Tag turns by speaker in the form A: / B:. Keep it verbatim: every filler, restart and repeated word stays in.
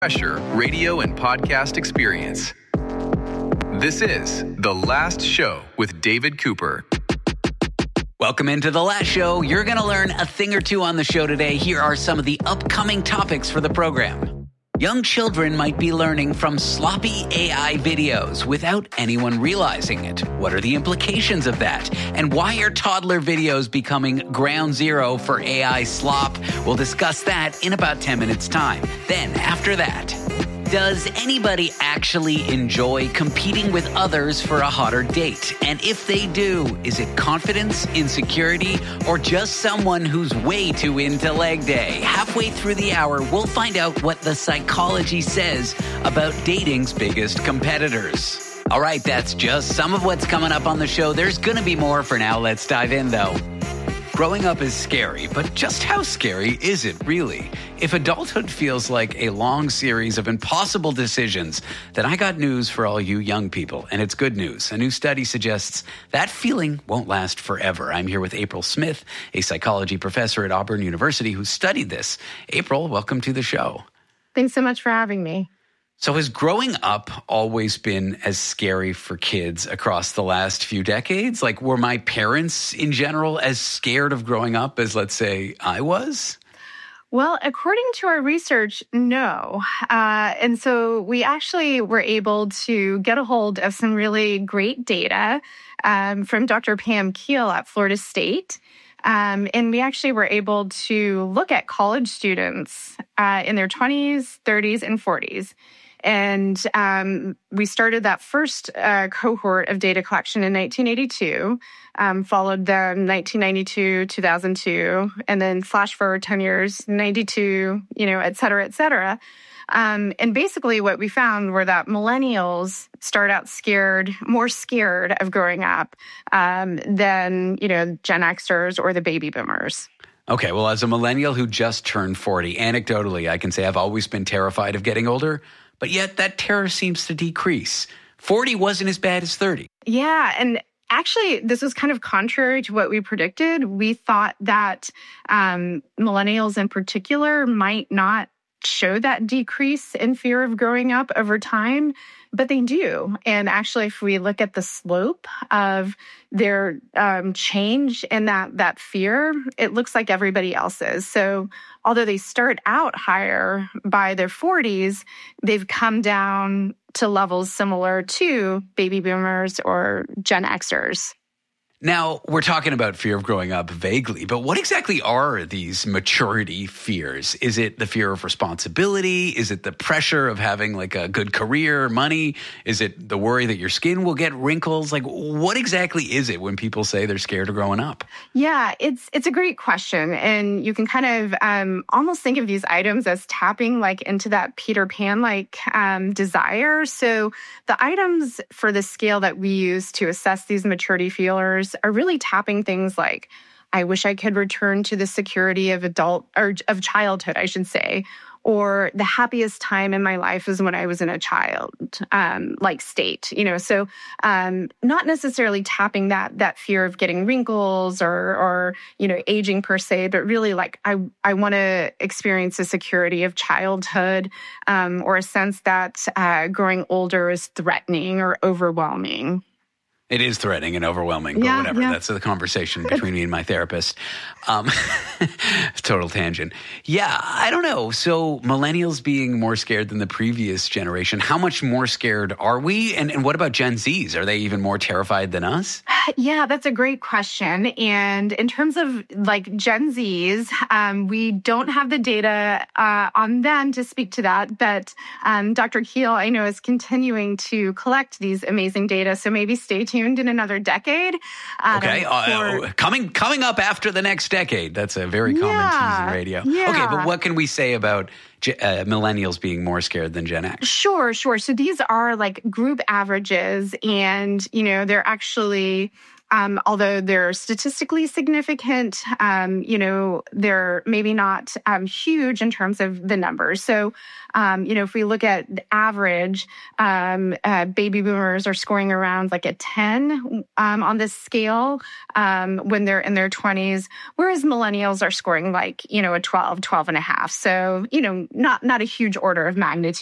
A: Pressure radio and podcast experience. This is The Last Show with David Cooper.
B: Welcome into The Last Show. You're going to learn a thing or two on the show today. Here are some of the upcoming topics for the program. Young children might be learning from sloppy A I videos without anyone realizing it. What are the implications of that? And why are toddler videos becoming ground zero for A I slop? We'll discuss that in about ten minutes' time. Then, after that, does anybody actually enjoy competing with others for a hotter date? And if they do, is it confidence, insecurity, or just someone who's way too into leg day? Halfway through the hour, we'll find out what the psychology says about dating's biggest competitors. All right, that's just some of what's coming up on the show. There's going to be more. For now, let's dive in, though. Growing up is scary, but just how scary is it really? If adulthood feels like a long series of impossible decisions, then I got news for all you young people, and it's good news. A new study suggests that feeling won't last forever. I'm here with April Smith, a psychology professor at Auburn University who studied this. April, welcome to the show.
C: Thanks so much for having me.
B: So has growing up always been as scary for kids across the last few decades? Like, were my parents in general as scared of growing up as, let's say, I was?
C: Well, according to our research, no. Uh, and so we actually were able to get a hold of some really great data um, from Doctor Pam Keel at Florida State. Um, and we actually were able to look at college students uh, in their twenties, thirties, and forties. And um, we started that first uh, cohort of data collection in nineteen eighty-two, um, followed them nineteen ninety-two, two thousand two, and then flash forward ten years, ninety-two, you know, et cetera, et cetera. Um, and basically what we found were that millennials start out scared, more scared of growing up um, than, you know, Gen Xers or the baby boomers.
B: Okay, well, as a millennial who just turned forty, anecdotally, I can say I've always been terrified of getting older. But yet that terror seems to decrease. forty wasn't as bad as thirty.
C: Yeah, and actually, this was kind of contrary to what we predicted. We thought that um, millennials in particular might not show that decrease in fear of growing up over time, but they do. And actually, if we look at the slope of their um, change in that, that fear, it looks like everybody else's. So although they start out higher by their forties, they've come down to levels similar to baby boomers or Gen Xers.
B: Now, we're talking about fear of growing up vaguely, but what exactly are these maturity fears? Is it the fear of responsibility? Is it the pressure of having like a good career, money? Is it the worry that your skin will get wrinkles? Like, what exactly is it when people say they're scared of growing up?
C: Yeah, it's it's a great question. And you can kind of um, almost think of these items as tapping like into that Peter Pan-like um, desire. So the items for the scale that we use to assess these maturity feelers are really tapping things like, I wish I could return to the security of adult or of childhood, I should say, or the happiest time in my life is when I was in a child um, like state, you know. So um, not necessarily tapping that that fear of getting wrinkles or or you know aging per se, but really like I I want to experience the security of childhood um, or a sense that uh, growing older is threatening or overwhelming.
B: It is threatening and overwhelming, but
C: yeah,
B: whatever.
C: Yeah.
B: That's the conversation between me and my therapist. Um, total tangent. Yeah, I don't know. So millennials being more scared than the previous generation, how much more scared are we? And, and what about Gen Zs? Are they even more terrified than us?
C: Yeah, that's a great question. And in terms of like Gen Zs, um, we don't have the data uh, on them to speak to that. But um, Doctor Keel, I know, is continuing to collect these amazing data. So maybe stay tuned in another decade. Um,
B: okay, uh, for... coming coming up after the next decade. That's a very common
C: yeah,
B: tease in radio.
C: Yeah.
B: Okay, but what can we say about uh, millennials being more scared than Gen X?
C: Sure, sure. So these are like group averages, and you know they're actually um, although they're statistically significant, um, you know, they're maybe not um, huge in terms of the numbers. So, um, you know, if we look at the average, um, uh, baby boomers are scoring around like a ten um, on this scale um, when they're in their twenties, whereas millennials are scoring like, you know, a twelve, twelve and a half. So, you know, not, not a huge order of magnitude.